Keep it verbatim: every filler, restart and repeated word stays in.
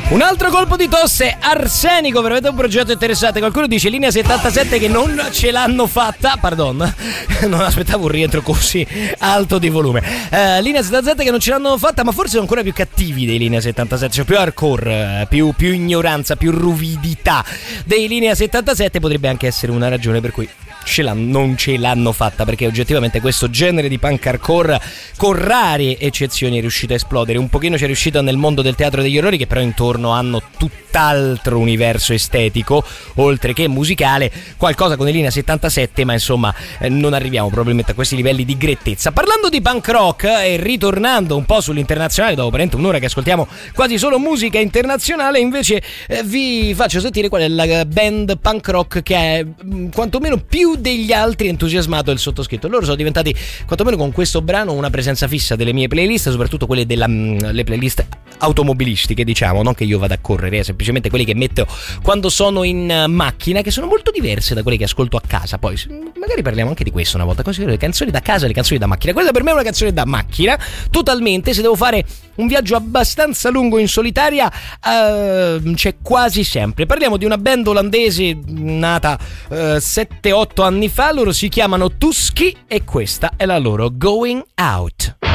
Un altro colpo di tosse, arsenico, veramente un progetto interessante. Qualcuno dice Linea settantasette che non ce l'hanno fatta. Pardon, non aspettavo un rientro così alto di volume. uh, Linea settantasette che non ce l'hanno fatta, ma forse sono ancora più cattivi dei Linea settantasette. Cioè più hardcore, più, più ignoranza, più ruvidità dei Linea settantasette. Potrebbe anche essere una ragione per cui ce non ce l'hanno fatta, perché oggettivamente questo genere di punk hardcore con rare eccezioni è riuscito a esplodere. Un pochino ci è riuscito nel mondo del teatro degli orrori, che però intorno hanno tutt'altro universo estetico oltre che musicale. Qualcosa con Linea settantasette, ma insomma eh, non arriviamo probabilmente a questi livelli di grettezza. Parlando di punk rock e ritornando un po' sull'internazionale, dopo praticamente un'ora che ascoltiamo quasi solo musica internazionale, invece eh, vi faccio sentire qual è la band punk rock che è mh, quantomeno più degli altri entusiasmato il sottoscritto. Loro sono diventati, quantomeno con questo brano, una presenza fissa delle mie playlist, soprattutto quelle della mh, le playlist automobilistiche, diciamo, non che io vada a correre, eh, semplicemente quelli che metto quando sono in uh, macchina, che sono molto diverse da quelle che ascolto a casa. Poi magari parliamo anche di questo una volta. Considero le canzoni da casa e le canzoni da macchina. Quella per me è una canzone da macchina totalmente. Se devo fare un viaggio abbastanza lungo in solitaria, uh, c'è quasi sempre. Parliamo di una band olandese nata uh, sette otto anni fa. Loro si chiamano Tusky e questa è la loro Going Out.